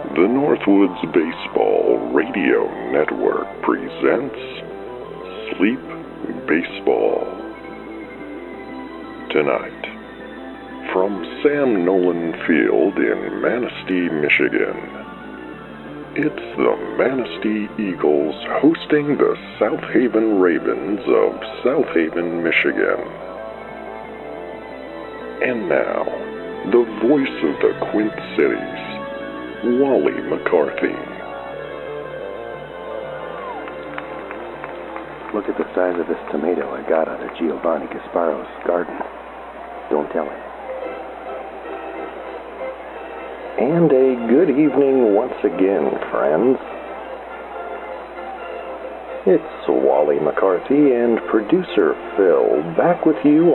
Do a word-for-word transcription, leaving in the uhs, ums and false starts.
The Northwoods Baseball Radio Network presents Sleep Baseball. Tonight, from Sam Nolan Field in Manistee, Michigan, it's the Manistee Eagles hosting the South Haven Ravens of South Haven, Michigan. And now, the voice of the Quint Cities, Wally McCarthy. Look at the size of this tomato I got out of Giovanni Gasparo's garden. Don't tell him. And a good evening once again, friends. It's Wally McCarthy and producer Phil back with you